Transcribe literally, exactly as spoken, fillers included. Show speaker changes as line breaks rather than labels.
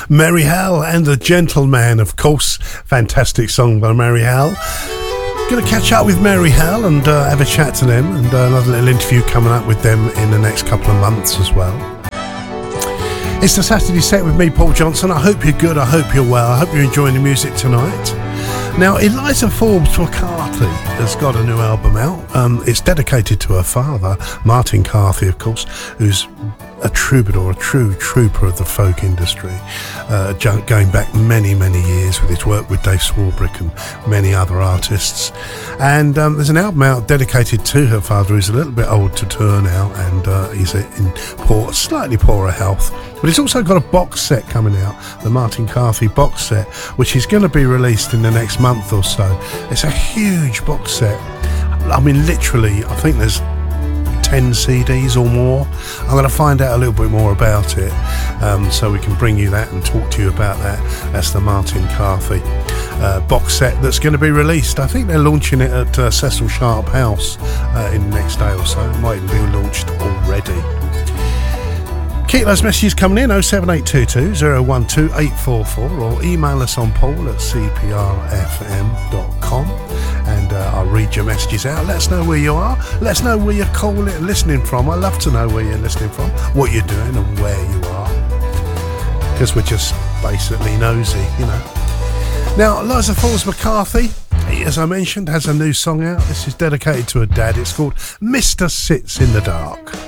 Mary Hell and the Gentleman, of course. Fantastic song by Mary Hell. Going to catch up with Mary Hell and uh, have a chat to them, and uh, another little interview coming up with them in the next couple of months as well. It's the Saturday Set with me, Paul Johnson. I hope you're good, I hope you're well, I hope you're enjoying the music tonight. Now, Eliza Forbes McCarthy has got a new album out. Um, it's dedicated to her father, Martin Carthy, of course, who's a troubadour, a true trooper of the folk industry, uh, going back many, many years with his work with Dave Swarbrick and many other artists. And um, there's an album out dedicated to her father, who's a little bit old to turn now, and uh, he's in poor, slightly poorer health. But he's also got a box set coming out, the Martin Carthy box set, which is going to be released in the next month or so. It's a huge box set. I mean, literally, I think there's ten C Ds or more. I'm going to find out a little bit more about it, um, so we can bring you that and talk to you about that. That's the Martin Carthy uh, box set that's going to be released. I think they're launching it at uh, Cecil Sharp House uh, in the next day or so. It might even be launched already. Keep those messages coming in, oh seven eight two two, oh one two eight four four, or email us on paul at c p r f m dot com, and uh, I'll read your messages out. Let us know where you are. Let us know where you're calling and listening from. I love to know where you're listening from, what you're doing and where you are, because we're just basically nosy, you know. Now, Eliza Forbes McCarthy, as I mentioned, has a new song out. This is dedicated to her dad. It's called Mister Sits in the Dark.